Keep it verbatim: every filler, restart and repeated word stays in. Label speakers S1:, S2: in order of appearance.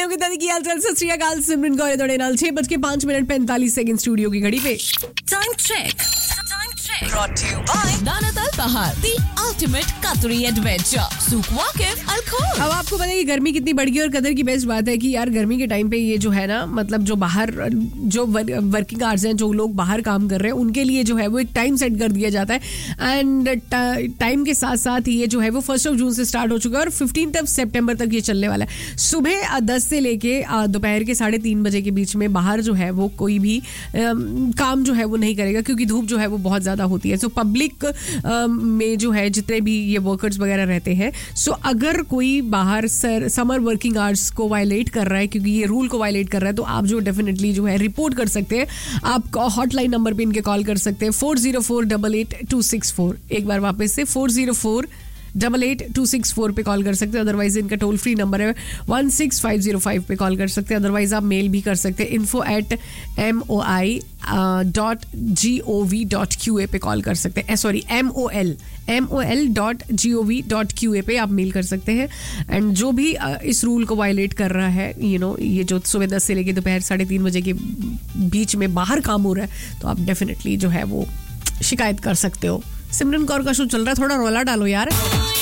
S1: हो कितना की हाल चाल सत श्री अकाल सिमरन कौर थोड़े नाल छह बज के पांच मिनट पैंतालीस सेकंड स्टूडियो की घड़ी पे
S2: time check brought to you by Danat Al Bahar, the ultimate Qatari adventure. Souk Waqif Al Khor.
S1: अब आपको पता है कि गर्मी कितनी बढ़ गई और कदर की बेस्ट बात है कि यार गर्मी के टाइम पे ये जो है ना मतलब जो बाहर जो वर्किंग आवर्स हैं जो लोग बाहर काम कर रहे हैं उनके लिए जो है वो एक टाइम सेट कर दिया जाता है एंड टाइम के साथ साथ ये जो है वो फर्स्ट ऑफ जून से स्टार्ट हो चुका है और फिफ्टीन ऑफ सितंबर तक ये चलने वाला है. सुबह दस से लेके दोपहर के साढ़े तीन बजे के बीच में बाहर जो है वो कोई भी काम जो है वो नहीं करेगा क्योंकि धूप जो है वो बहुत ज्यादा होती है. सो so, पब्लिक में जो है जितने भी ये वर्कर्स वगैरह रहते हैं सो so, अगर कोई बाहर सर समर वर्किंग आवर्स को वायलेट कर रहा है क्योंकि ये रूल को वायलेट कर रहा है तो आप जो डेफिनेटली जो है रिपोर्ट कर सकते हैं. आप हॉटलाइन नंबर पे इनके कॉल कर सकते हैं four zero four double eight to six four. एक बार वापस से four zero four double eight to six four पे कॉल कर सकते हैं. अदरवाइज इनका टोल फ्री नंबर है one six five zero five पे कॉल कर सकते हैं. अदरवाइज आप मेल भी कर सकते हैं info at M O I dot G O V dot Q A पे कॉल कर सकते हैं. Sorry M O L M O L dot G O V dot Q A पे आप मेल कर सकते हैं. एंड जो भी uh, इस रूल को वायलेट कर रहा है यू you नो know, ये जो सुबह दस से लेके दोपहर साढ़े तीन बजे के बीच में बाहर काम हो रहा है तो आप डेफिनेटली जो है वो शिकायत कर सकते हो. सिमरन कौर का शो चल रहा है, थोड़ा रोला डालो यार.